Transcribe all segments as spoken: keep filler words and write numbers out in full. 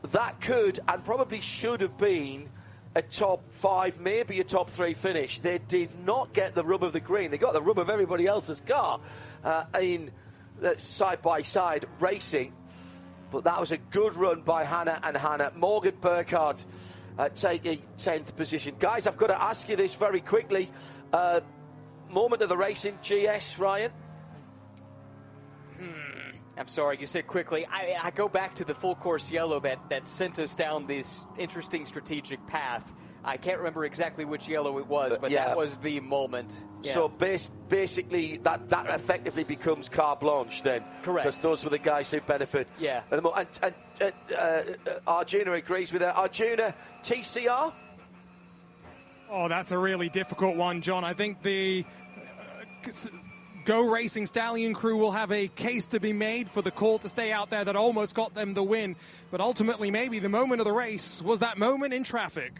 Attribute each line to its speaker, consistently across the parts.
Speaker 1: that could and probably should have been a top five, maybe a top three finish. They did not get the rub of the green. They got the rub of everybody else's car uh, in uh, side-by-side racing. But that was a good run by Hannah and Hannah. Morgan Burkhardt uh, taking tenth position. Guys, I've got to ask you this very quickly. Uh, moment of the race in G S, Ryan?
Speaker 2: Hmm. I'm sorry, you said quickly. I, I go back to the full course yellow that, that sent us down this interesting strategic path. I can't remember exactly which yellow it was, but yeah. that was the moment. Yeah.
Speaker 1: So bas- basically, that, that effectively becomes carte blanche then.
Speaker 2: Correct.
Speaker 1: Because those were the guys who benefit.
Speaker 2: Yeah.
Speaker 1: And, and, and uh, uh, Arjuna agrees with that. Arjuna, T C R?
Speaker 3: Oh, that's a really difficult one, John. I think the uh, Go Racing Stallion crew will have a case to be made for the call to stay out there that almost got them the win. But ultimately, maybe the moment of the race was that moment in traffic.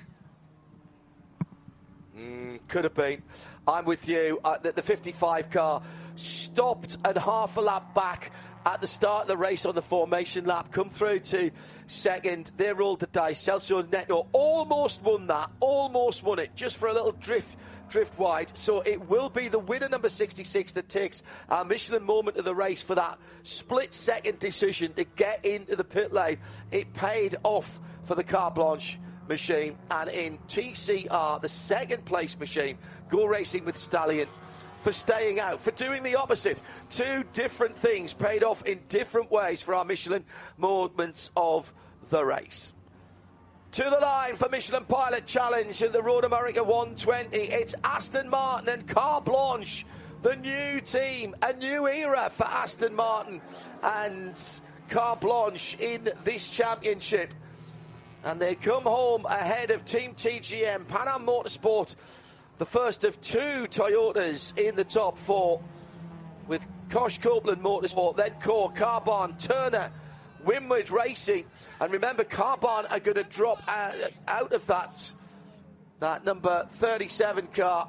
Speaker 1: Mm, could have been. I'm with you. Uh, the, the fifty-five car stopped and half a lap back at the start of the race on the formation lap. Come through to second. They rolled the dice. Celso Neto almost won that. Almost won it. Just for a little drift drift wide. So it will be the winner, number sixty-six, that takes our Michelin moment of the race for that split-second decision to get into the pit lane. It paid off for the carte blanche machine. And in T C R, the second place machine, Go Racing with Stallion, for staying out, for doing the opposite. Two different things paid off in different ways for our Michelin moments of the race. To the line for Michelin Pilot Challenge in the Road America one twenty. It's Aston Martin and Carte Blanche, the new team, a new era for Aston Martin and Carte Blanche in this championship. And they come home ahead of Team T G M, Pan Am Motorsport, the first of two Toyotas in the top four, with Kosh Copeland Motorsport, then Core, Carbon, Turner, Winward Racing. And remember, Carbon are going to drop out, out of that, that number thirty-seven car.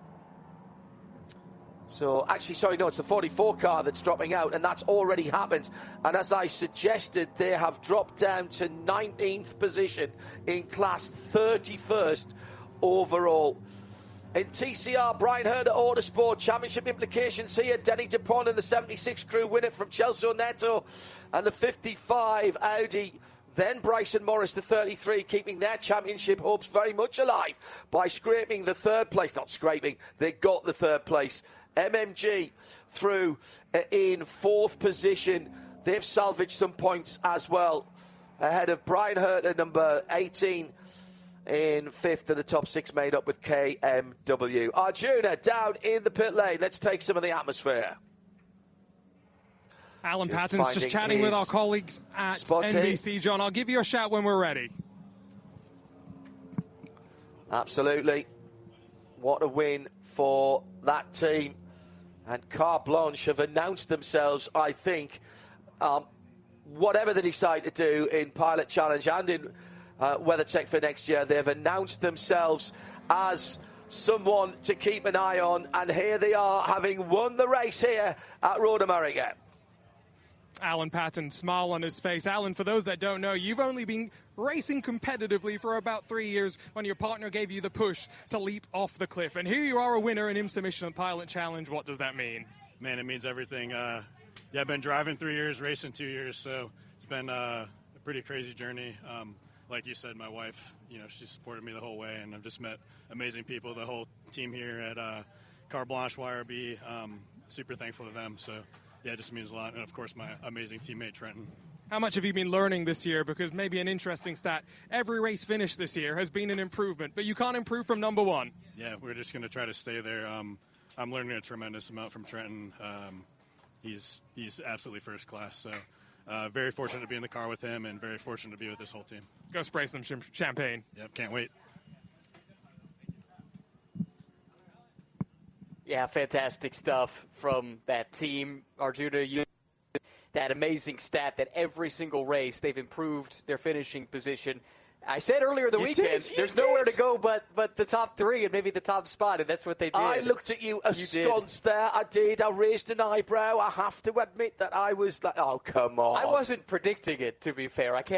Speaker 1: So, actually, sorry, no, it's the forty-four car that's dropping out, and that's already happened. And as I suggested, they have dropped down to nineteenth position in class, thirty-first overall. In T C R, Brian Herder Autosport, championship implications here. Denny DuPont and the seventy-six crew win it from Celso Neto, and the fifty-five Audi. Then Bryson Morris, the thirty-three, keeping their championship hopes very much alive by scraping the third place. Not scraping, they got the third place. M M G through uh, in fourth position. They've salvaged some points as well, ahead of Brian Herter, number eighteen, in fifth, and the top six made up with K M W. Arjuna down in the pit lane. Let's take some of the atmosphere.
Speaker 3: Alan just Patton's just chatting with our colleagues at N B C. John, I'll give you a shout when we're ready.
Speaker 1: Absolutely. What a win for that team. And Carte Blanche have announced themselves, I think, um, whatever they decide to do in Pilot Challenge and in uh, WeatherTech for next year, they've announced themselves as someone to keep an eye on. And here they are, having won the race here at Road America.
Speaker 3: Alan Patton, smile on his face. Alan, for those that don't know, you've only been racing competitively for about three years when your partner gave you the push to leap off the cliff. And here you are, a winner in IMSA Michelin Pilot Challenge. What does that mean?
Speaker 4: Man, it means everything. Uh, yeah, I've been driving three years, racing two years, so it's been uh, a pretty crazy journey. Um, like you said, my wife, you know, she supported me the whole way, and I've just met amazing people, the whole team here at uh, Carte Blanche Y R B. Um, super thankful to them, so yeah, it just means a lot. And, of course, my amazing teammate, Trenton.
Speaker 3: How much have you been learning this year? Because maybe an interesting stat, every race finish this year has been an improvement, but you can't improve from number one.
Speaker 4: Yeah, we're just going to try to stay there. Um, I'm learning a tremendous amount from Trenton. Um, he's he's absolutely first class. So uh, very fortunate to be in the car with him and very fortunate to be with this whole team.
Speaker 3: Go spray some sh- champagne.
Speaker 4: Yep, can't wait.
Speaker 2: Yeah, fantastic stuff from that team. Arjuna, you that amazing stat that every single race they've improved their finishing position. I said earlier the
Speaker 1: you
Speaker 2: weekend,
Speaker 1: did,
Speaker 2: there's
Speaker 1: did.
Speaker 2: nowhere to go but but the top three and maybe the top spot, and that's what they did.
Speaker 1: I looked at you ensconced there. I did. I raised an eyebrow. I have to admit that I was like, oh, come on.
Speaker 2: I wasn't predicting it, to be fair. I can't.